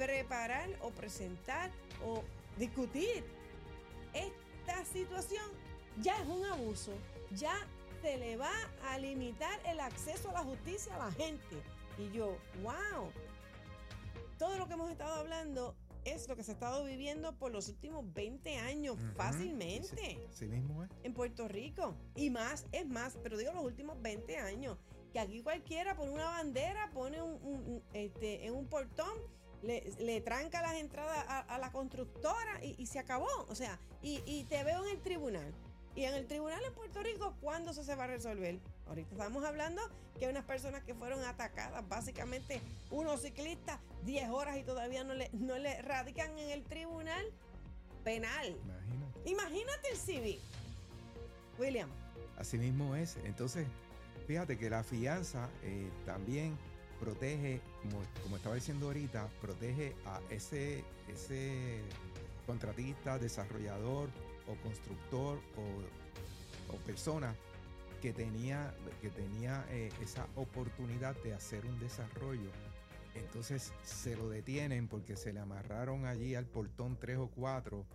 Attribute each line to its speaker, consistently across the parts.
Speaker 1: preparar o presentar o discutir esta situación, ya es un abuso, ya se le va a limitar el acceso a la justicia a la gente. Y yo, wow, todo lo que hemos estado hablando es lo que se ha estado viviendo por los últimos 20 años, fácilmente.
Speaker 2: Sí, así mismo es.
Speaker 1: En Puerto Rico. Y más, es más, pero digo los últimos 20 años. Que aquí cualquiera pone una bandera, pone en un portón, le tranca las entradas a la constructora y se acabó. O sea, y te veo en el tribunal. Y en el tribunal en Puerto Rico, ¿cuándo eso se va a resolver? Ahorita estamos hablando que hay unas personas que fueron atacadas, básicamente unos ciclistas, 10 horas y todavía no le radican en el tribunal penal. Imagínate el civil. William.
Speaker 2: Así mismo es. Entonces, fíjate que la fianza también protege, como estaba diciendo ahorita, protege a ese contratista, desarrollador o constructor o persona que tenía esa oportunidad de hacer un desarrollo. Entonces se lo detienen porque se le amarraron allí al portón 3 o 4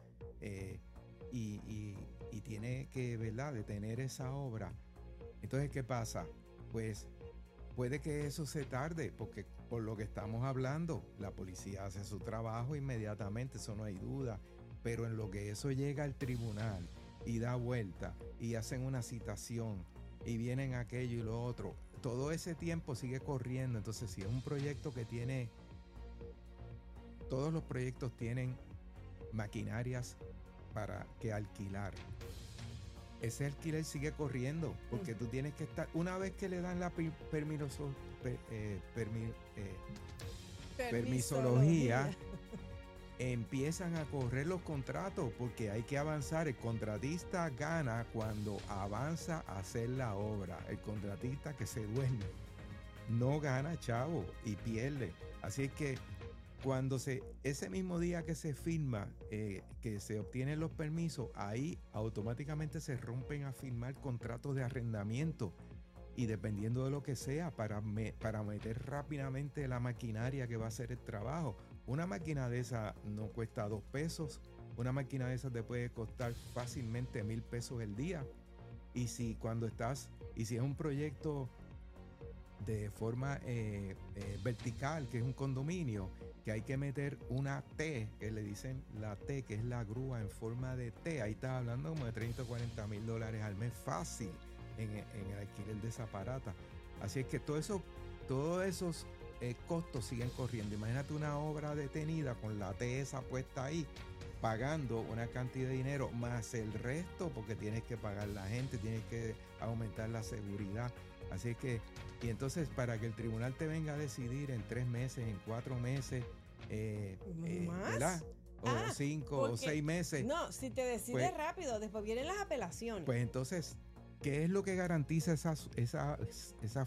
Speaker 2: y tiene que, ¿verdad?, detener esa obra. Entonces, ¿qué pasa? Pues puede que eso se tarde, porque por lo que estamos hablando, la policía hace su trabajo inmediatamente, eso no hay duda, pero en lo que eso llega al tribunal y da vuelta y hacen una citación y vienen aquello y lo otro, todo ese tiempo sigue corriendo. Entonces, si es un proyecto que tiene, todos los proyectos tienen maquinarias para que alquilar, ese alquiler sigue corriendo, porque tú tienes que estar, una vez que le dan la permisología, empiezan a correr los contratos, porque hay que avanzar. El contratista gana cuando avanza a hacer la obra. El contratista que se duerme no gana, chavo, y pierde. Así es que cuando ese mismo día que se firma, que se obtienen los permisos, ahí automáticamente se rompen a firmar contratos de arrendamiento, y dependiendo de lo que sea, para meter rápidamente la maquinaria que va a hacer el trabajo. Una máquina de esa no cuesta 2 pesos, una máquina de esas te puede costar fácilmente 1,000 pesos el día. Y si es un proyecto de forma vertical, que es un condominio, que hay que meter una T, que le dicen la T, que es la grúa en forma de T, ahí estás hablando como de 30 o 40 mil dólares al mes fácil en el alquiler de esa aparata. Así es que todos esos costos siguen corriendo. Imagínate una obra detenida con la T esa puesta ahí, pagando una cantidad de dinero más el resto, porque tienes que pagar la gente, tienes que aumentar la seguridad. Así que, y entonces para que el tribunal te venga a decidir en 3 meses, en 4 meses,
Speaker 1: ¿más?
Speaker 2: ¿verdad? O 5 o 6 meses.
Speaker 1: No, si te decides
Speaker 2: pues,
Speaker 1: rápido, después vienen las apelaciones.
Speaker 2: Pues entonces, ¿qué es lo que garantiza esa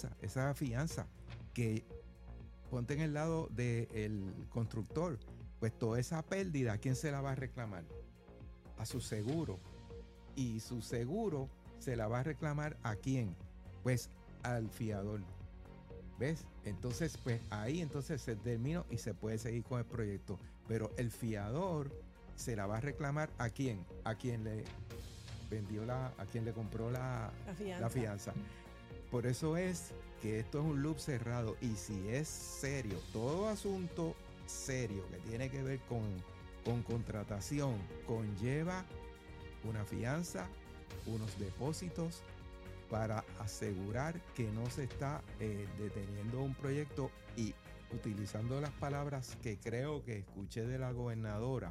Speaker 2: fianza? Que ponte en el lado del constructor, pues toda esa pérdida, ¿a quién se la va a reclamar? A su seguro. Y su seguro se la va a reclamar ¿a quién? Pues al fiador. ¿Ves? Entonces, pues ahí entonces se terminó y se puede seguir con el proyecto. Pero el fiador se la va a reclamar ¿a quién? A quien le vendió a quien le compró la fianza. Por eso es que esto es un loop cerrado. Y si es serio, todo asunto serio que tiene que ver con contratación, conlleva una fianza, unos depósitos, para asegurar que no se está deteniendo un proyecto. Y utilizando las palabras que creo que escuché de la gobernadora,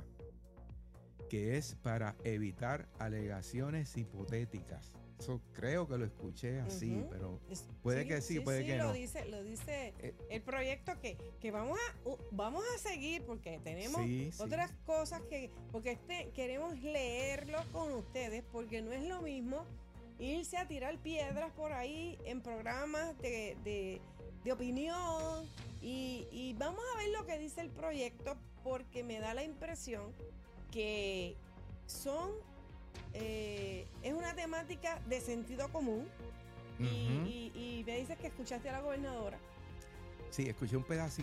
Speaker 2: que es para evitar alegaciones hipotéticas. Eso creo que lo escuché así, pero puede que sí, puede que no.
Speaker 1: Lo dice el proyecto que vamos a seguir, porque tenemos otras cosas porque queremos leerlo con ustedes, porque no es lo mismo irse a tirar piedras por ahí en programas de opinión, y vamos a ver lo que dice el proyecto, porque me da la impresión que es una temática de sentido común. Y me dices que escuchaste a la gobernadora.
Speaker 2: Sí, escuché un pedacito.